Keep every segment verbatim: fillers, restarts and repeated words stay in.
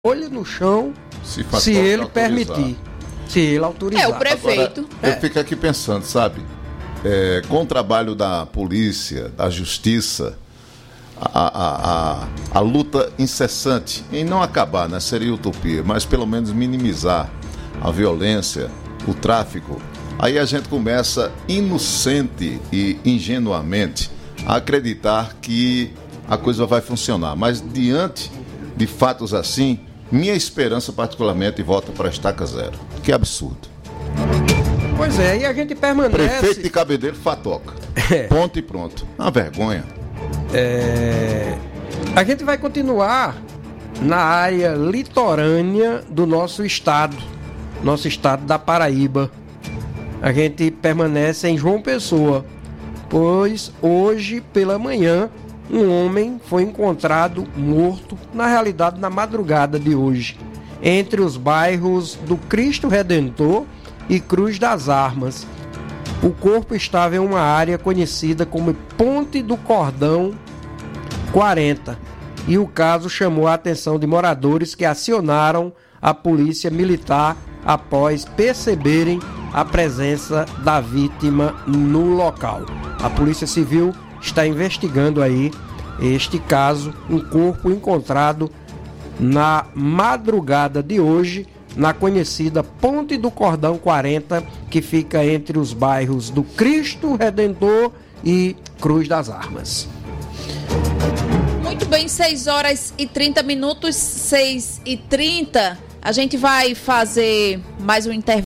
olho no chão se, se ele permitir, se ele autorizar. É, o prefeito. Agora, eu fico aqui pensando, sabe, é, com o trabalho da polícia, da justiça, a, a, a, a luta incessante em não acabar, né, seria utopia, mas pelo menos minimizar a violência, o tráfico, aí a gente começa inocente e ingenuamente a acreditar que a coisa vai funcionar, mas diante de fatos assim, minha esperança particularmente volta para a estaca zero. Que absurdo. Pois é, e a gente permanece... Prefeito de Cabedelo fatoca. É. Ponto e pronto. Uma vergonha. É... A gente vai continuar na área litorânea do nosso estado, nosso estado da Paraíba. A gente permanece em João Pessoa, pois hoje pela manhã um homem foi encontrado morto, na realidade na madrugada de hoje, entre os bairros do Cristo Redentor e Cruz das Armas. O corpo estava em uma área conhecida como Ponte do Cordão quarenta e o caso chamou a atenção de moradores que acionaram a polícia militar após perceberem a presença da vítima no local. A Polícia Civil está investigando aí este caso, um corpo encontrado na madrugada de hoje na conhecida Ponte do Cordão quarenta, que fica entre os bairros do Cristo Redentor e Cruz das Armas. Muito bem, seis horas e trinta minutos, seis e trinta. A gente vai fazer mais um intervalo,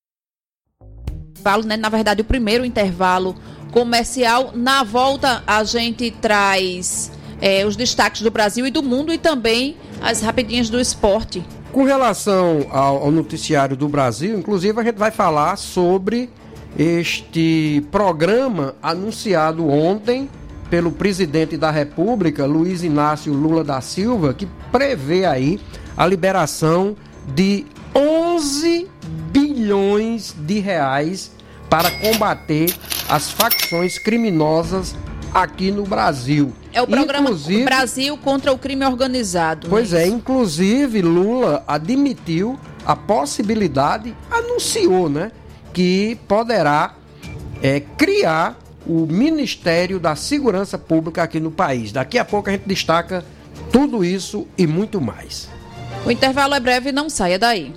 né? Na verdade, o primeiro intervalo comercial. Na volta a gente traz é, os destaques do Brasil e do mundo e também as rapidinhas do esporte. Com relação ao, ao noticiário do Brasil, inclusive a gente vai falar sobre este programa anunciado ontem pelo presidente da República, Luiz Inácio Lula da Silva, que prevê aí a liberação de onze bilhões de reais para combater as facções criminosas aqui no Brasil. É o programa inclusive, Brasil contra o crime organizado. Pois é, inclusive Lula admitiu a possibilidade, anunciou, né, que poderá é, criar o Ministério da Segurança Pública aqui no país. Daqui a pouco a gente destaca tudo isso e muito mais. O intervalo é breve, não saia daí.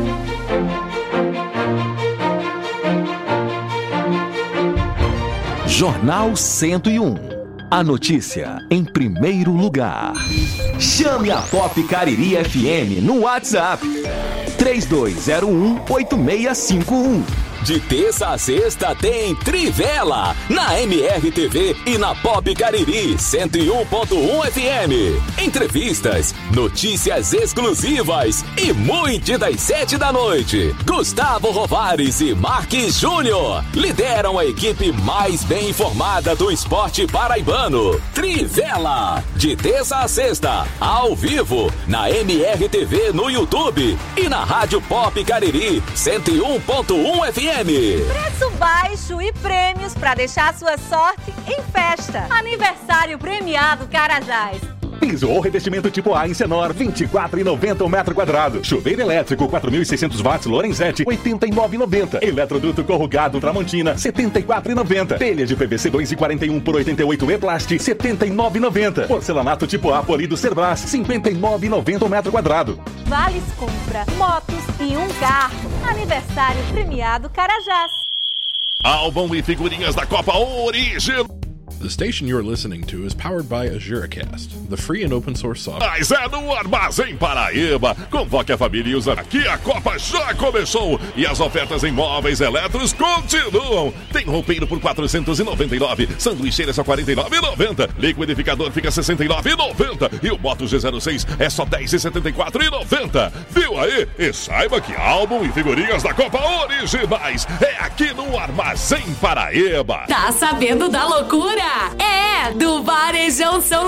Jornal cento e um. A notícia em primeiro lugar. Chame a Pop Cariri F M no WhatsApp três dois zero um oito seis cinco um. De terça a sexta tem Trivela na M R T V e na Pop Cariri cento e um ponto um F M. Entrevistas, notícias exclusivas e muito das sete da noite. Gustavo Rovares e Marques Júnior lideram a equipe mais bem informada do esporte paraibano. Trivela, de terça a sexta, ao vivo, na M R T V no YouTube e na Rádio Pop Cariri cento e um ponto um F M. Preço baixo e prêmios para deixar sua sorte em festa. Aniversário premiado Carajás. Piso ou revestimento tipo A em Senor, vinte e quatro reais e noventa centavos o metro quadrado. Chuveiro elétrico, quatro mil e seiscentos watts Lorenzetti, oitenta e nove reais e noventa centavos. Eletroduto corrugado Tramontina, setenta e quatro reais e noventa centavos. Telha de P V C dois e quarenta e um por oitenta e oito E-Plast, setenta e nove reais e noventa centavos. Porcelanato tipo A polido Cerbras, cinquenta e nove reais e noventa centavos o metro quadrado. Vales compra, motos e um carro. Aniversário premiado Carajás. Álbum e figurinhas da Copa Original. The station you're listening to is powered by AjuraCast, the free and open source software. Mas é no Armazém Paraíba. Convoque a família e usa aqui. A Copa já começou e as ofertas em móveis elétricos continuam. Tem roupeiro por quatrocentos e noventa e nove reais, sanduicheira só quarenta e nove reais e noventa centavos, liquidificador fica sessenta e nove reais e noventa centavos e o Moto G zero seis é só dez reais e setenta e quatro centavos e noventa centavos. Viu aí? E saiba que álbum e figurinhas da Copa originais é aqui no Armazém Paraíba. Tá sabendo da loucura? É, do Varejão São Luís.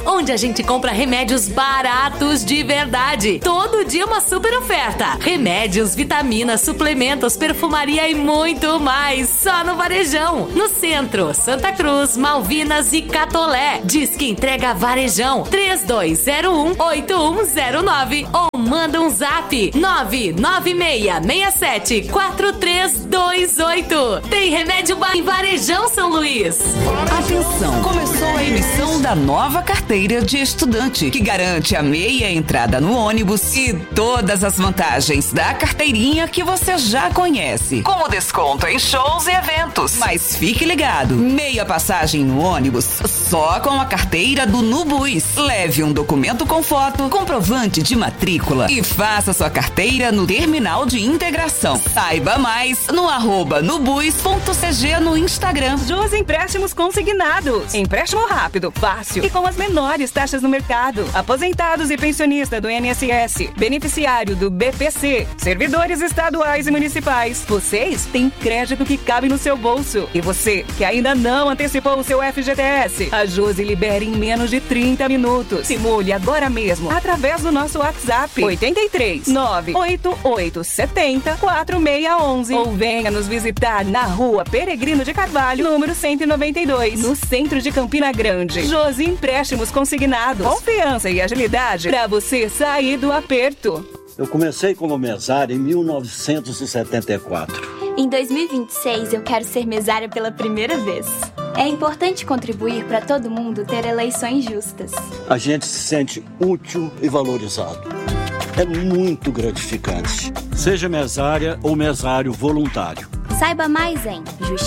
onde a gente compra remédios baratos de verdade. Todo dia uma super oferta. Remédios, vitaminas, suplementos, perfumaria e muito mais. Só no Varejão. No centro, Santa Cruz, Malvinas e Catolé. Diz que entrega Varejão três dois zero um, oito um zero nove ou manda um zap nove nove seis seis sete quatro três dois oito. Tem remédio em Varejão, São Luís. Atenção, começou a emissão da nova carteira de estudante, que garante a meia entrada no ônibus e todas as vantagens da carteirinha que você já conhece, como desconto em shows e eventos. Mas fique ligado, meia passagem no ônibus só com a carteira do Nubus. Leve um documento com foto, comprovante de matrícula e faça sua carteira no terminal de integração. Saiba mais no arroba nubus.cg no Instagram. Jus Empréstimos Consignados. Empréstimo rápido, fácil e com as menores taxas no mercado. Aposentados e pensionistas do I N S S, beneficiário do B P C, servidores estaduais e municipais. Vocês têm crédito que cabe no seu bolso. E você que ainda não antecipou o seu F G T S, a Josi libera em menos de trinta minutos. Simule agora mesmo através do nosso WhatsApp oito três nove oito oito sete zero quatro seis um um ou venha nos visitar na rua Peregrino de Carvalho, número cento e noventa e dois, no centro de Campina Grande. Josi Empréstimos Consignados. Confiança e agilidade para você sair do aperto. Eu comecei como mesário em mil novecentos e setenta e quatro. Em dois mil e vinte e seis, eu quero ser mesária pela primeira vez. É importante contribuir para todo mundo ter eleições justas. A gente se sente útil e valorizado. É muito gratificante. Seja mesária ou mesário voluntário. Saiba mais em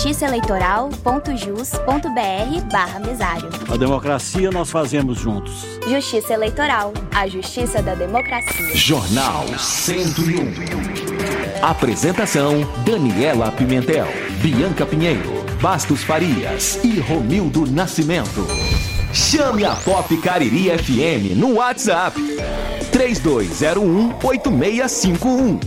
justiçaeleitoral.jus.br barra mesário. A democracia nós fazemos juntos. Justiça Eleitoral, a justiça da democracia. Jornal cento e um. Apresentação: Daniela Pimentel, Bianca Pinheiro, Bastos Farias e Romildo Nascimento. Chame a Pop Cariri F M no WhatsApp três dois zero um, oito seis cinco um.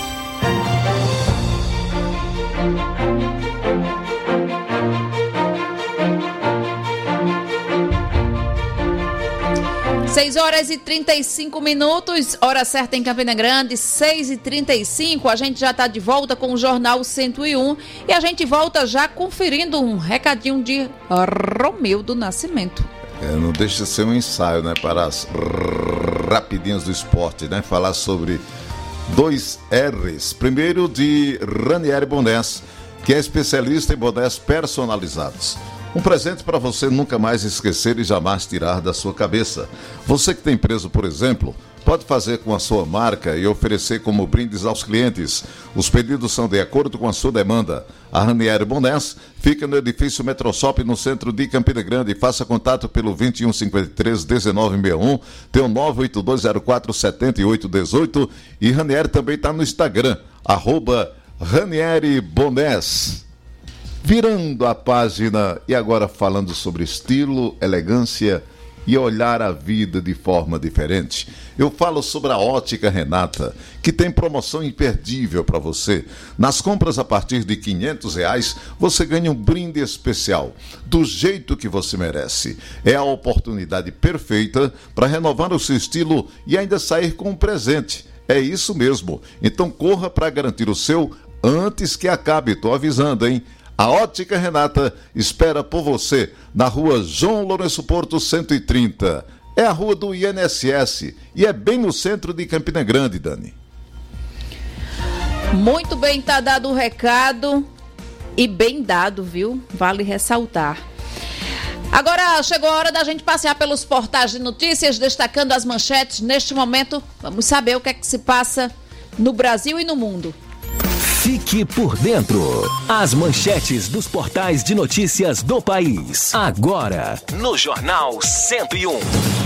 seis horas e trinta e cinco minutos, hora certa em Campina Grande, seis e trinta e cinco. A gente já está de volta com o Jornal cento e um e a gente volta já conferindo um recadinho de Romildo Nascimento. É, não deixa de ser um ensaio, né, para as rapidinhas do esporte, né? Falar sobre dois R's. Primeiro de Ranieri Bonés, que é especialista em bonés personalizados. Um presente para você nunca mais esquecer e jamais tirar da sua cabeça. Você que tem empresa, por exemplo, pode fazer com a sua marca e oferecer como brindes aos clientes. Os pedidos são de acordo com a sua demanda. A Ranieri Bonés fica no edifício Metrosop, no centro de Campina Grande. Faça contato pelo vinte e um, cinquenta e três, dezenove sessenta e um, tem o nove oito dois zero quatro, sete oito um oito. E Ranieri também está no Instagram, arroba Ranieri Bonés. Virando a página e agora falando sobre estilo, elegância e olhar a vida de forma diferente. Eu falo sobre a Ótica Renata, que tem promoção imperdível para você. Nas compras a partir de quinhentos reais, você ganha um brinde especial, do jeito que você merece. É a oportunidade perfeita para renovar o seu estilo e ainda sair com um presente. É isso mesmo. Então corra para garantir o seu antes que acabe. Estou avisando, hein? A Ótica Renata espera por você na rua João Lourenço Porto cento e trinta. É a rua do I N S S e é bem no centro de Campina Grande, Dani. Muito bem, tá dado o recado e bem dado, viu? Vale ressaltar. Agora chegou a hora da gente passear pelos portais de notícias, destacando as manchetes. Neste momento, vamos saber o que é que se passa no Brasil e no mundo. Fique por dentro. As manchetes dos portais de notícias do país. Agora, no Jornal cento e um.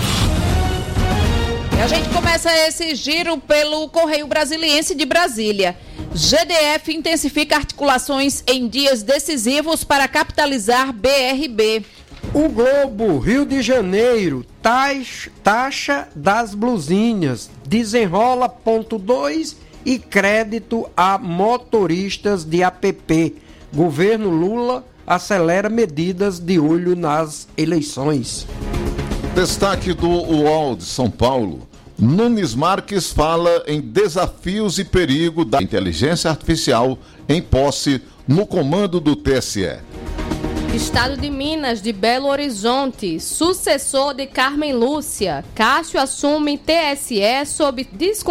E a gente começa esse giro pelo Correio Brasiliense de Brasília. G D F intensifica articulações em dias decisivos para capitalizar B R B. O Globo, Rio de Janeiro, taxa, taxa das blusinhas, desenrola ponto dois e crédito a motoristas de app. Governo Lula acelera medidas de olho nas eleições. Destaque do U O L de São Paulo. Nunes Marques fala em desafios e perigo da inteligência artificial em posse no comando do T S E. Estado de Minas, de Belo Horizonte, sucessor de Carmen Lúcia. Cássio assume T S E sob desconfiança.